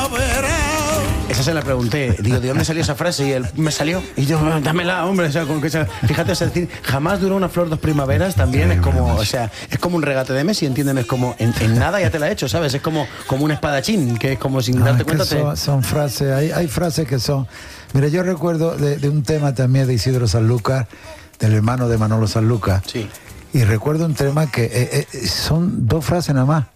primavera. Esa se la pregunté, digo, ¿de dónde salió esa frase? Y él, me salió. Y yo, dámela, hombre. O sea, fíjate, es decir, jamás duró una flor dos primaveras, también es como, o sea, es como un regate de Messi, ¿entienden? Es como, en nada ya te la he hecho, ¿sabes? Es como un espadachín, que es como sin darte cuenta. Son frases, hay frases que son... Mira, yo recuerdo de un tema también de Isidro Sanlúcar, del hermano de Manolo Sanlúcar. Sí. Y recuerdo un tema que son dos frases nada más.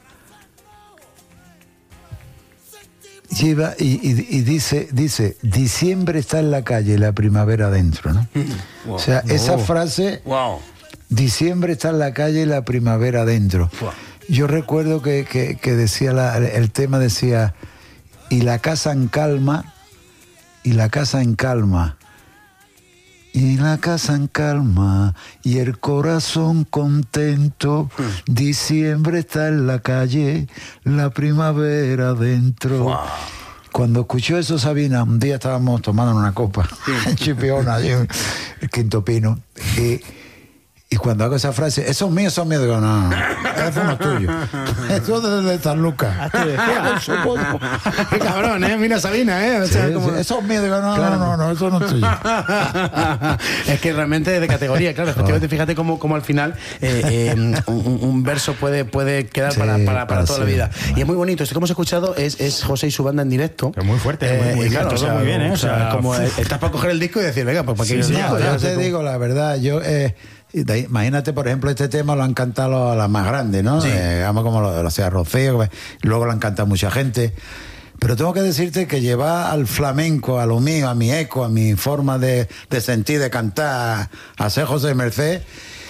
Lleva y dice, diciembre está en la calle y la primavera dentro, ¿no? Wow. O sea, esa frase, diciembre está en la calle y la primavera dentro. Wow. Yo recuerdo que decía, el tema decía, y la casa en calma, y la casa en calma, y la casa en calma, y el corazón contento, diciembre está en la calle, la primavera dentro. Wow. Cuando escuchó eso Sabina, un día estábamos tomando una copa en Chipiona, allí en el Quinto Pino, y cuando hago esa frase, eso es mío, digo, no, eso no es tuyo. Eso es de San Lucas. Qué cabrón, Mira Sabina, O sea, sí, como... sí, eso es mío, digo, no, eso no es tuyo. Es que realmente es de categoría, claro. Efectivamente, fíjate cómo al final un verso puede quedar para toda la vida. Y es muy bonito. Esto que hemos escuchado es José y su banda en directo. Es muy fuerte, muy claro, todo muy bien, O sea, como estás para coger el disco y decir, venga, pues para que yo te digo la verdad, imagínate, por ejemplo, este tema lo han cantado a las más grandes, ¿no? Sí. Digamos como lo sea Rocío, luego lo han cantado mucha gente. Pero tengo que decirte que llevar al flamenco, a lo mío, a mi eco, a mi forma de sentir, de cantar, a ser José Merced,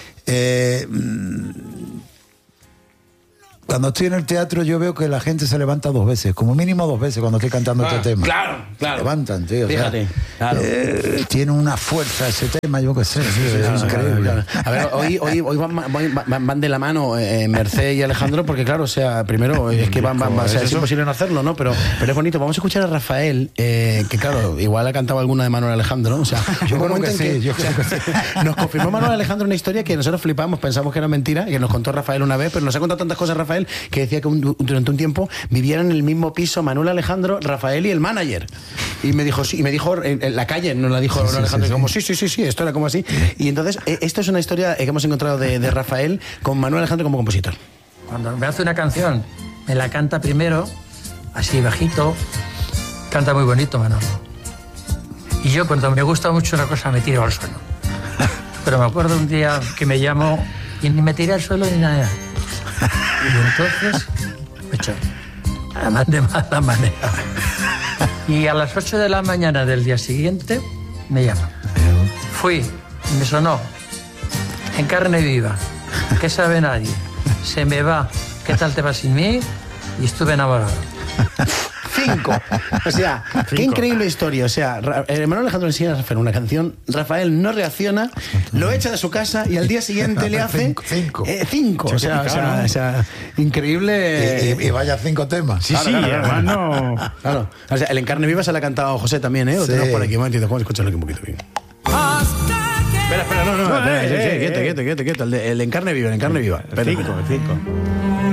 cuando estoy en el teatro yo veo que la gente se levanta dos veces, como mínimo dos veces cuando estoy cantando este tema. Claro. Se levantan, tío. Fíjate, claro. Tiene una fuerza ese tema, yo qué sé, es increíble. Claro. A ver, hoy van de la mano Merced y Alejandro, porque claro, o sea, primero es que es imposible no hacerlo, ¿no? Pero es bonito. Vamos a escuchar a Rafael, que claro, igual ha cantado alguna de Manuel Alejandro, ¿no? O sea, yo creo que sí, nos confirmó Manuel Alejandro una historia que nosotros flipamos, pensamos que era mentira, que nos contó Rafael una vez, pero nos ha contado tantas cosas Rafael que decía que durante un tiempo vivieron en el mismo piso Manuel Alejandro, Rafael y el manager. Y me dijo, sí, en la calle nos la dijo Alejandro, como sí, esto era como así. Y entonces, esto es una historia que hemos encontrado de Rafael con Manuel Alejandro como compositor. Cuando me hace una canción, me la canta primero, así bajito, canta muy bonito Manolo. Y yo cuando me gusta mucho una cosa me tiro al suelo. Pero me acuerdo un día que me llamó y ni me tiré al suelo ni nada. Y entonces me echó, además de mala manera. Y a las 8 de la mañana del día siguiente me llama. Fui, me sonó, en carne viva, ¿qué sabe nadie? Se me va, ¿qué tal te va sin mí? Y estuve enamorado. 5. O sea, qué increíble historia. O sea, Manuel Alejandro le enseña a Rafael una canción, Rafael no reacciona, lo echa de su casa y al día siguiente le hace 5. 5. O sea, increíble. Y vaya 5 temas. Sí, además no. Claro. O sea, el En carne viva se la ha cantado José también, ¿eh? Lo tenemos por aquí. Vamos a escucharlo aquí un poquito bien. Espera, no. Quieto. El En carne viva, 5.